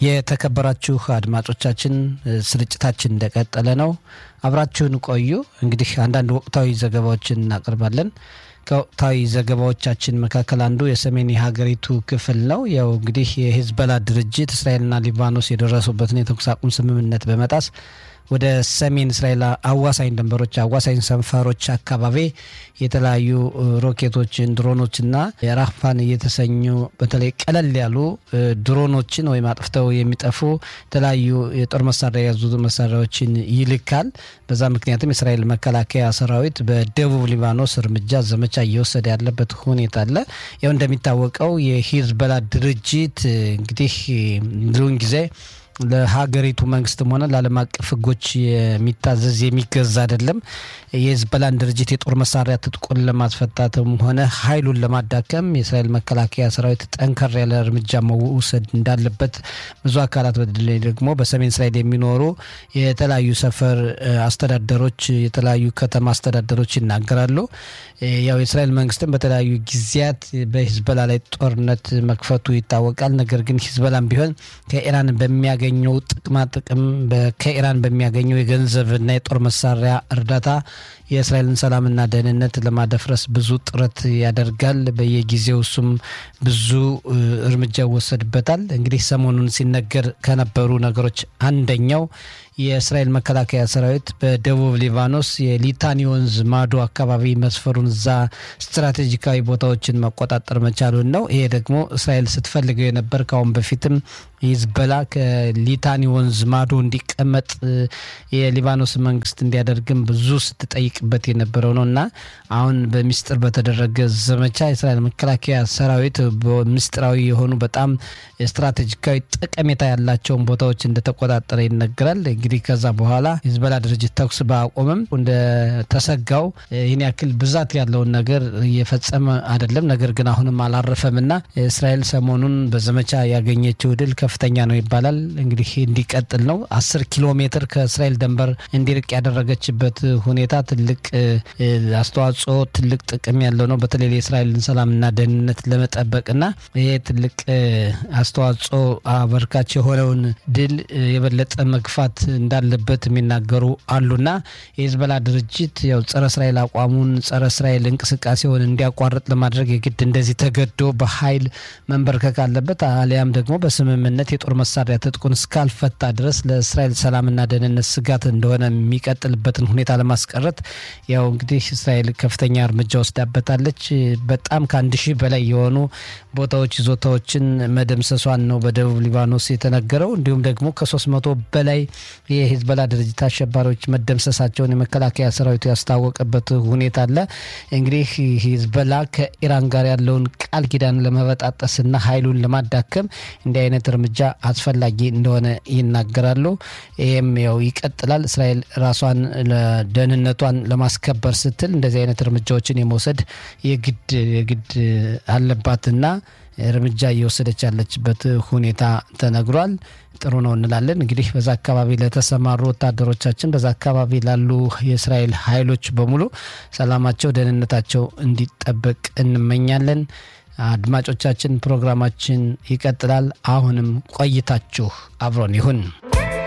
የተከበራችሁ አድማጮቻችን ስርጭታችን እንደቀጠለ ነው። አብራችሁን ቆዩ። እንግዲህ አንዳንድ ወቅታዊ ዘገባዎችን እናቀርባለን። ከወቅታዊ ዘገባዎቻችን መካከል አንዱ የሰሜን የሀገሪቱ ክፍል ነው። ያው እንግዲህ የሂዝቦላ ድርጅት እስራኤልና ሊባኖስ የደረሱበትን የተኩስ አቁም ስምምነት በመጣስ ወደ ሰሜን እስራኤል አዋሳኝ ድንበሮች አዋሳኝ ሰንፈሮች አካባቢ የተለያዩ ሮኬቶችን ድሮኖችና የራፋን እየተሰኙ በተለይ ቀለል ያሉ ድሮኖችን ወይም አጥፍተው የሚጠፉ የተለያዩ የጦር መሳሪያ የያዙ መሳሪያዎችን ይልካል። በዛ ምክንያትም የእስራኤል መከላከያ ሰራዊት በደቡብ ሊባኖስ እርምጃ ዘመቻ እየወሰደ ያለበት ሁኔታ አለ። ያው እንደሚታወቀው የሂዝቦላ ድርጅት እንግዲህ ብዙውን ጊዜ ለሀገሪቱ መንግስትም ሆነ ለዓለም አቀፍ ሕጎች የሚታዘዝ የሚገዛ አይደለም። የሂዝቦላን ድርጅት የጦር መሳሪያ ትጥቁን ለማስፈታትም ሆነ ኃይሉን ለማዳከም የእስራኤል መከላከያ ሰራዊት ጠንከር ያለ እርምጃ መውሰድ እንዳለበት ብዙ አካላት በተለይ ደግሞ በሰሜን እስራኤል የሚኖሩ የተለያዩ ሰፈር አስተዳደሮች የተለያዩ ከተማ አስተዳደሮች ይናገራሉ። ያው የእስራኤል መንግስትም በተለያዩ ጊዜያት በሂዝቦላ ላይ ጦርነት መክፈቱ ይታወቃል። ነገር ግን ሂዝቦላም ቢሆን ከኢራን በሚያገኘው ጥቅም ከኢራን በሚያገኘው የገንዘብና የጦር መሳሪያ እርዳታ የእስራኤልን ሰላምና ደህንነት ለማደፍረስ ብዙ ጥረት ያደርጋል። በየጊዜው እሱም ብዙ እርምጃ ይወሰድበታል። እንግዲህ ሰሞኑን ሲነገር ከነበሩ ነገሮች አንደኛው የእስራኤል መከላከያ ሰራዊት በደቡብ ሊባኖስ የሊታኒ ወንዝ ማዶ አካባቢ መስፈሩን እዛ ስትራቴጂካዊ ቦታዎችን መቆጣጠር መቻሉን ነው። ይሄ ደግሞ እስራኤል ስትፈልገው የነበር ካሁን በፊትም ሂዝቦላ ከሊታኒ ወንዝ ማዶ እንዲቀመጥ የሊባኖስ መንግስት እንዲያደርግም ብዙ ስትጠይቅበት የነበረው ነውና አሁን በሚስጥር በተደረገ ዘመቻ የእስራኤል መከላከያ ሰራዊት በሚስጥራዊ የሆኑ በጣም ስትራቴጂካዊ ጠቀሜታ ያላቸውን ቦታዎች እንደተቆጣጠረ ይነገራል። እንግዲህ ከዛ በኋላ ሂዝቦላ ድርጅት ተኩስ ባቆመም እንደ ተሰጋው ይህን ያክል ብዛት ያለውን ነገር እየፈጸመ አይደለም። ነገር ግን አሁንም አላረፈምና እስራኤል ሰሞኑን በዘመቻ ያገኘችው ድል ከፍተኛ ነው ይባላል። እንግዲህ እንዲቀጥል ነው 10 ኪሎ ሜትር ከእስራኤል ድንበር እንዲርቅ ያደረገችበት ሁኔታ ትልቅ አስተዋጽኦ ትልቅ ጥቅም ያለው ነው። በተለይ የእስራኤልን ሰላምና ደህንነት ለመጠበቅና ይሄ ትልቅ አስተዋጽኦ አበርካች የሆነውን ድል የበለጠ መግፋት እንዳለበት የሚናገሩ አሉና የሂዝቦላ ድርጅት ያው ጸረ እስራኤል አቋሙን ጸረ እስራኤል እንቅስቃሴውን እንዲያቋርጥ ለማድረግ የግድ እንደዚህ ተገዶ በኃይል መንበርከክ አለበት። አሊያም ደግሞ በስምምነት የጦር መሳሪያ ትጥቁን እስካልፈታ ድረስ ለእስራኤል ሰላምና ደህንነት ስጋት እንደሆነ የሚቀጥልበትን ሁኔታ ለማስቀረት ያው እንግዲህ እስራኤል ከፍተኛ እርምጃ ወስዳበታለች። በጣም ከ1000 በላይ የሆኑ ቦታዎች ይዞታዎችን መደምሰሷን ነው በደቡብ ሊባኖስ የተነገረው። እንዲሁም ደግሞ ከ300 በላይ የሂዝቦላ ድርጅት አሸባሪዎች መደምሰሳቸውን የመከላከያ ሰራዊቱ ያስታወቀበት ሁኔታ አለ። እንግዲህ ሂዝቦላ ከኢራን ጋር ያለውን ቃል ኪዳን ለመበጣጠስና ኃይሉን ለማዳከም እንዲህ አይነት እርምጃ አስፈላጊ እንደሆነ ይናገራሉ። ይሄም ያው ይቀጥላል። እስራኤል ራሷን ለደህንነቷን ለማስከበር ስትል እንደዚህ አይነት እርምጃዎችን የመውሰድ የግድ አለባትና እርምጃ እየወሰደች ያለችበት ሁኔታ ተነግሯል። ጥሩ ነው እንላለን። እንግዲህ በዛ አካባቢ ለተሰማሩ ወታደሮቻችን በዛ አካባቢ ላሉ የእስራኤል ኃይሎች በሙሉ ሰላማቸው ደህንነታቸው እንዲጠበቅ እንመኛለን። አድማጮቻችን ፕሮግራማችን ይቀጥላል። አሁንም ቆይታችሁ አብሮን ይሁን።